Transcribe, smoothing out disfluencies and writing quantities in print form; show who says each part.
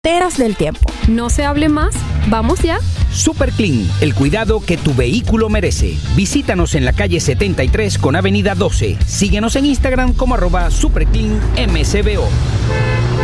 Speaker 1: fronteras del tiempo.
Speaker 2: No se hable más, vamos ya.
Speaker 3: Super Clean, el cuidado que tu vehículo merece. Visítanos en la calle 73 con avenida 12. Síguenos en Instagram como @supercleanmcbo.